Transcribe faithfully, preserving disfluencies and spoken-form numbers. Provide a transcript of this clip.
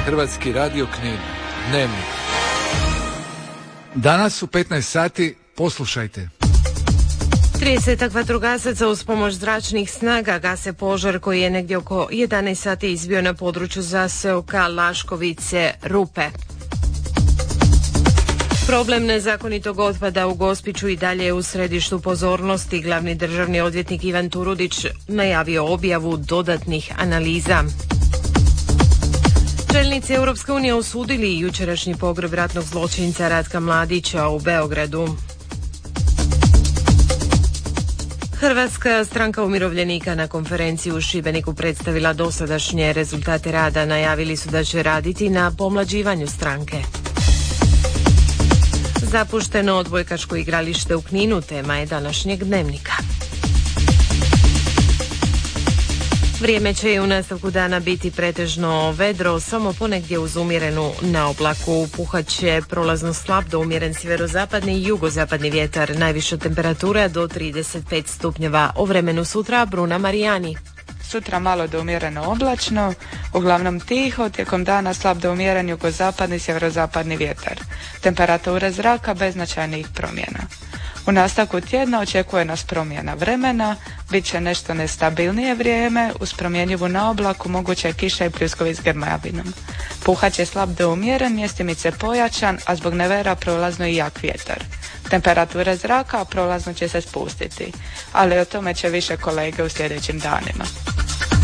Hrvatski radio Knin. Dnevnik. Danas u petnaest sati poslušajte. tridesetak vatrogasaca uz pomoć zračnih snaga gase požar koji je negdje oko jedanaest sati izbio na području zaseoka Laškovice Rupe. Problem nezakonitog otpada u Gospiću i dalje je u središtu pozornosti. Glavni državni odvjetnik Ivan Turudić najavio objavu dodatnih analiza. Čelnici Europske unije osudili jučerašnji pogreb ratnog zločinca Ratka Mladića u Beogradu. Hrvatska stranka umirovljenika na konferenciji u Šibeniku predstavila dosadašnje rezultate rada. Najavili su da će raditi na pomlađivanju stranke. Zapušteno odbojkaško igralište u Kninu tema je današnjeg dnevnika. Vrijeme će i u nastavku dana biti pretežno vedro, samo ponegdje uz umjerenu naoblaku. Puhat će prolazno slab do umjeren sjeverozapadni i jugozapadni vjetar. Najviša temperatura do trideset pet stupnjeva. O vremenu sutra Bruna Marijani. Sutra malo do umjereno oblačno, uglavnom tiho, tijekom dana slab do umjeren jugozapadni i sjeverozapadni vjetar. Temperatura zraka bez značajnih promjena. U nastavku tjedna očekuje nas promjena vremena, bit će nešto nestabilnije vrijeme, uz promjenjivu naoblaku moguća je kiša i pljuskovi s grmavinom. Puhat će slab do umjeren, mjestimice pojačan, a zbog nevera prolazno i jak vjetar. Temperatura zraka prolazno će se spustiti, ali o tome će više kolege u sljedećim danima.